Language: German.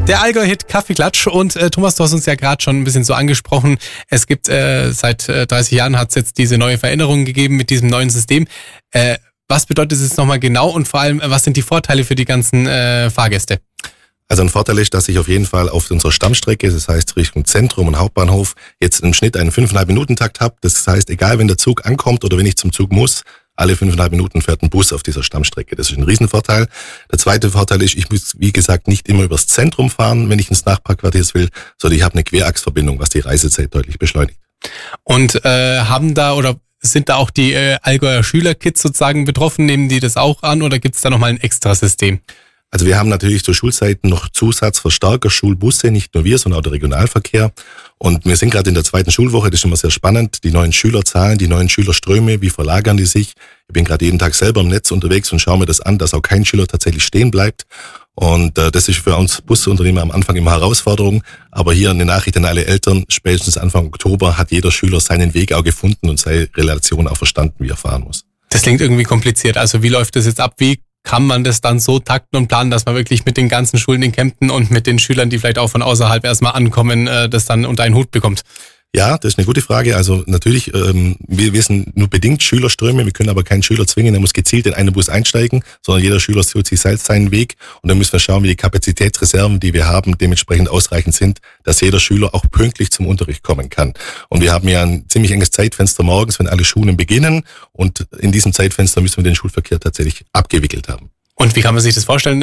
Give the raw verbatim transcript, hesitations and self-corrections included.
Der Allgäu-Hit Kaffeeklatsch und äh, Thomas, du hast uns ja gerade schon ein bisschen so angesprochen, es gibt äh, seit äh, dreißig Jahren hat es jetzt diese neue Veränderung gegeben mit diesem neuen System. Äh, was bedeutet es jetzt nochmal genau und vor allem, was sind die Vorteile für die ganzen äh, Fahrgäste? Also ein Vorteil ist, dass ich auf jeden Fall auf unserer Stammstrecke, das heißt Richtung Zentrum und Hauptbahnhof, jetzt im Schnitt einen fünfeinhalb Minuten Takt habe. Das heißt, egal wenn der Zug ankommt oder wenn ich zum Zug muss, alle fünfeinhalb Minuten fährt ein Bus auf dieser Stammstrecke. Das ist ein Riesenvorteil. Der zweite Vorteil ist, ich muss, wie gesagt, nicht immer übers Zentrum fahren, wenn ich ins Nachbarquartier will, sondern ich habe eine Querachsverbindung, was die Reisezeit deutlich beschleunigt. Und äh, haben da oder sind da auch die äh, Allgäuer Schülerkids sozusagen betroffen? Nehmen die das auch an oder gibt es da nochmal ein Extrasystem? Also wir haben natürlich zur Schulzeiten noch Zusatzverstärker, Schulbusse, nicht nur wir, sondern auch der Regionalverkehr. Und wir sind gerade in der zweiten Schulwoche, das ist immer sehr spannend, die neuen Schülerzahlen, die neuen Schülerströme, wie verlagern die sich? Ich bin gerade jeden Tag selber im Netz unterwegs und schaue mir das an, dass auch kein Schüler tatsächlich stehen bleibt. Und äh, das ist für uns Busunternehmer am Anfang immer Herausforderung. Aber hier eine Nachricht an alle Eltern, spätestens Anfang Oktober hat jeder Schüler seinen Weg auch gefunden und seine Relation auch verstanden, wie er fahren muss. Das klingt irgendwie kompliziert. Also wie läuft das jetzt ab? Wie kann man das dann so takten und planen, dass man wirklich mit den ganzen Schulen in Kempten und mit den Schülern, die vielleicht auch von außerhalb erstmal ankommen, das dann unter einen Hut bekommt? Ja, das ist eine gute Frage. Also natürlich, ähm, wir, wir sind nur bedingt Schülerströme, wir können aber keinen Schüler zwingen, er muss gezielt in einen Bus einsteigen, sondern jeder Schüler sucht sich selbst seinen Weg und dann müssen wir schauen, wie die Kapazitätsreserven, die wir haben, dementsprechend ausreichend sind, dass jeder Schüler auch pünktlich zum Unterricht kommen kann. Und wir haben ja ein ziemlich enges Zeitfenster morgens, wenn alle Schulen beginnen und in diesem Zeitfenster müssen wir den Schulverkehr tatsächlich abgewickelt haben. Und wie kann man sich das vorstellen?